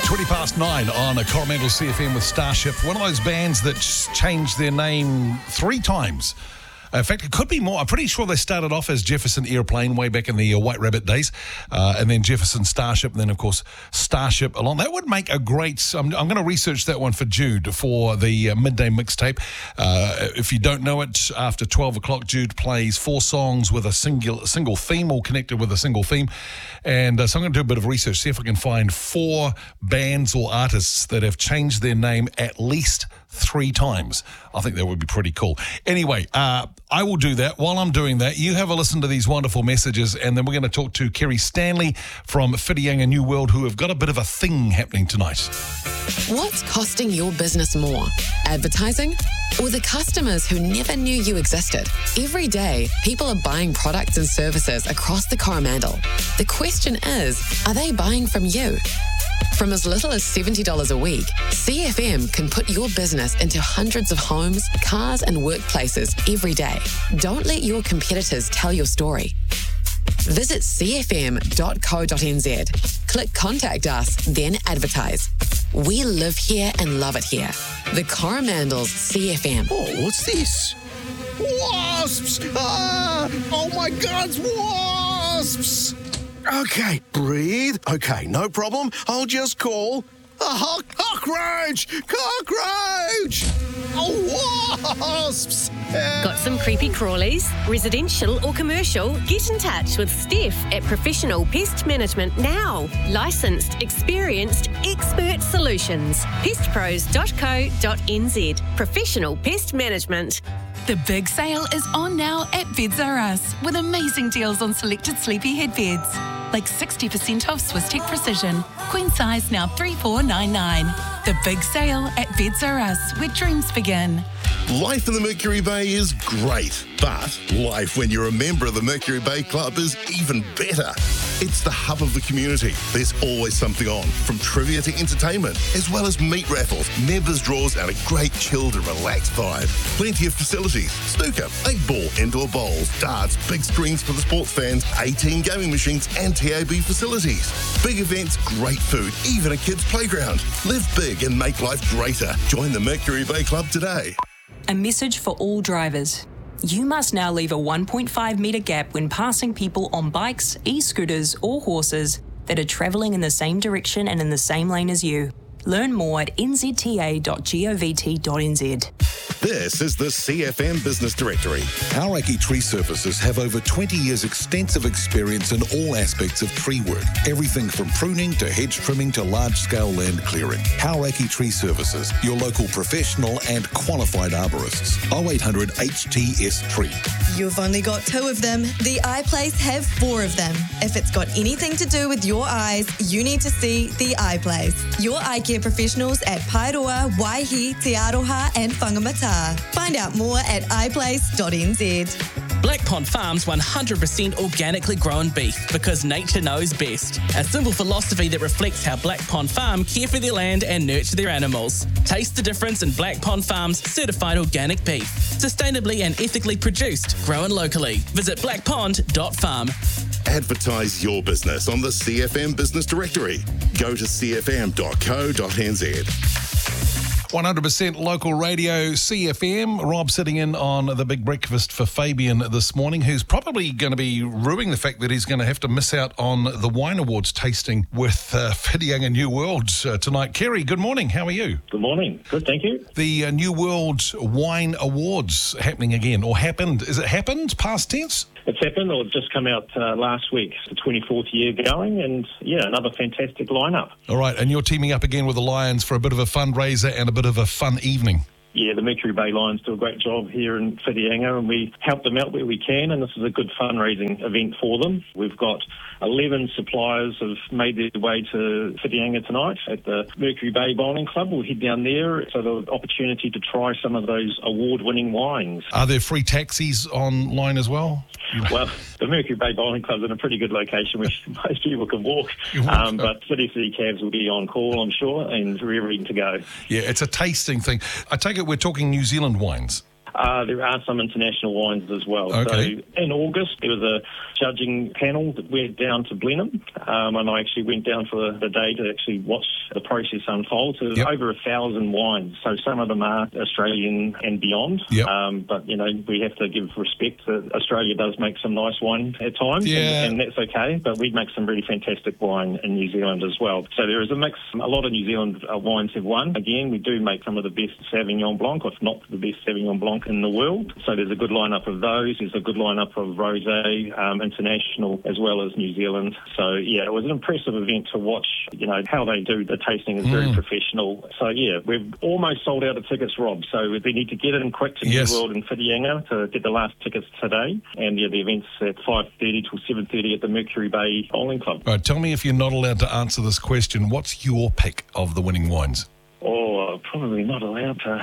9 on a Coromandel CFM with Starship, one of those bands that changed their name 3 times. In fact, it could be more. I'm pretty sure they started off as Jefferson Airplane way back in the White Rabbit days, and then Jefferson Starship, and then, of course, Starship along. That would make a great... I'm going to research that one for Jude for the midday mixtape. If you don't know it, after 12 o'clock, Jude plays 4 songs with a single theme, all connected with a single theme. And so I'm going to do a bit of research, see if I can find 4 bands or artists that have changed their name at least 3 times. I think that would be pretty cool. Anyway, I will do that. While I'm doing that, you have a listen to these wonderful messages, and then we're going to talk to Kerry Stanley from Whitianga New World, who have got a bit of a thing happening tonight. What's costing your business more? Advertising? Or the customers who never knew you existed? Every day, people are buying products and services across the Coromandel. The question is, are they buying from you? From as little as $70 a week, CFM can put your business into hundreds of homes, cars and workplaces every day. Don't let your competitors tell your story. Visit cfm.co.nz. Click Contact Us, then advertise. We live here and love it here. The Coromandel's CFM. Oh, what's this? Wasps! Ah! Oh my God, it's wasps! Okay, breathe. Okay, no problem. I'll just call a cockroach! Cockroach! Oh, wasps! Got some creepy crawlies? Residential or commercial? Get in touch with Steph at Professional Pest Management now. Licensed, experienced, expert solutions. pestpros.co.nz. Professional Pest Management. The big sale is on now at Beds R Us with amazing deals on selected sleepyhead beds. Like 60% off Swiss-Tech Precision. Queen size now $3,499. The big sale at Beds R Us, where dreams begin. Life in the Mercury Bay is great, but life when you're a member of the Mercury Bay Club is even better. It's the hub of the community. There's always something on, from trivia to entertainment, as well as meat raffles, members' draws, and a great chilled and relaxed vibe. Plenty of facilities: snooker, 8-ball, indoor bowls, darts, big screens for the sports fans, 18 gaming machines, and TAB facilities. Big events, great food, even a kids' playground. Live big and make life greater. Join the Mercury Bay Club today. A message for all drivers. You must now leave a 1.5 metre gap when passing people on bikes, e-scooters or horses that are travelling in the same direction and in the same lane as you. Learn more at nzta.govt.nz. This is the CFM Business Directory. Hauraki Tree Services have over 20 years extensive experience in all aspects of tree work. Everything from pruning to hedge trimming to large-scale land clearing. Hauraki Tree Services, your local professional and qualified arborists. 0800 HTS Tree. You've only got 2 of them. The Eye Place have 4 of them. If it's got anything to do with your eyes, you need to see the Eye Place. Your eye care professionals at Paeroa, Waihi, Te Aroha and Whangamata. Find out more at iplace.nz. Black Pond Farms 100% organically grown beef, because nature knows best. A simple philosophy that reflects how Black Pond Farm care for their land and nurture their animals. Taste the difference in Black Pond Farm's certified organic beef. Sustainably and ethically produced, grown locally. Visit blackpond.farm. Advertise your business on the CFM Business Directory. Go to cfm.co.nz. 100% local radio, CFM. Rob sitting in on the big breakfast for Fabian this morning, who's probably going to be ruining the fact that he's going to have to miss out on the Wine Awards tasting with Whitianga New World tonight. Kerry, good morning. How are you? Good morning. Good, thank you. The New World Wine Awards happening again, or happened. Is it happened, past tense? It's happened, or it's just come out last week. It's the 24th year going, and yeah, another fantastic lineup. All right, and you're teaming up again with the Lions for a bit of a fundraiser and a bit of a fun evening. Yeah, the Mercury Bay Lions do a great job here in Whitianga, and we help them out where we can, and this is a good fundraising event for them. We've got 11 suppliers have made their way to Whitianga tonight at the Mercury Bay Bowling Club. We'll head down there, so the opportunity to try some of those award-winning wines. Are there free taxis online as well? Well, the Mercury Bay Bowling Club's in a pretty good location, which most people can walk. But City cabs will be on call, I'm sure, and ready to go. Yeah, it's a tasting thing. I take it we're talking New Zealand wines. There are some international wines as well. Okay. So in August, there was a judging panel that went down to Blenheim, and I actually went down for the day to actually watch the process unfold. So there's over 1,000 wines. So some of them are Australian and beyond. But, you know, we have to give respect that Australia does make some nice wine at times, and that's okay. But we make some really fantastic wine in New Zealand as well. So there is a mix. A lot of New Zealand wines have won. Again, we do make some of the best Sauvignon Blanc, if not the best Sauvignon Blanc in the world. So there's a good lineup of those. There's a good lineup of rosé, international as well as New Zealand. So yeah, it was an impressive event to watch. You know how they do the tasting is very professional. So yeah, we've almost sold out of tickets, Rob. So we need to get in quick to New World in Whitianga to get the last tickets today. And yeah, the event's at 5:30 till 7:30 at the Mercury Bay Bowling Club. All right, tell me if you're not allowed to answer this question. What's your pick of the winning wines? Oh, probably not allowed to.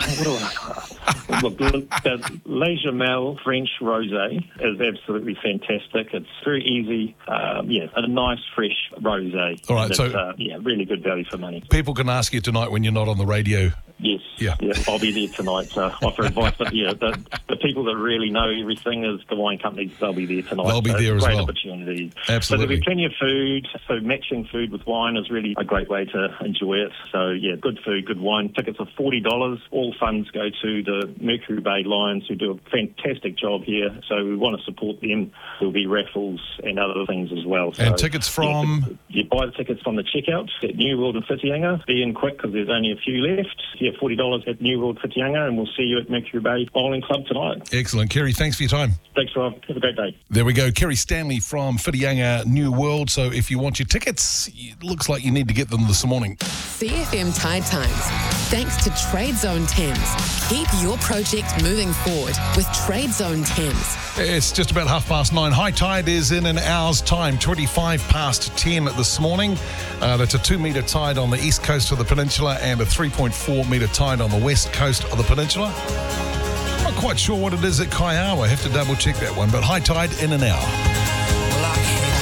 Look, the Les Gemelles French Rosé is absolutely fantastic. It's very easy. A nice fresh rosé. All right, so really good value for money. People can ask you tonight when you're not on the radio. Yes. Yeah, I'll be there tonight to offer advice. But yeah, the people that really know everything is the wine companies. They'll be there tonight. They'll be there as well. Great opportunity. Absolutely. So there'll be plenty of food. So matching food with wine is really a great way to enjoy it. So yeah, good food, good wine. Tickets are $40. All funds go to the Mercury Bay Lions, who do a fantastic job here. So we want to support them. There'll be raffles and other things as well. So, and tickets from? You buy the tickets from the checkout at New World in Whitianga. Be in quick because there's only a few left. Yeah, $40 at New World Whitianga, and we'll see you at Mercury Bay Bowling Club tonight. Excellent. Kerry, thanks for your time. Thanks, Rob. Have a great day. There we go. Kerry Stanley from Whitianga New World. So if you want your tickets, it looks like you need to get them this morning. CFM Tide Times. Thanks to Trade Zone Thames. Keep your project moving forward with Trade Zone Thames. It's just about 9:30. High tide is in an hour's time, 10:25 this morning. That's a 2-metre tide on the east coast of the peninsula and a 3.4-metre tide on the west coast of the peninsula. Not quite sure what it is at Kaiawa. I have to double check that one, but high tide in an hour. Well, I can't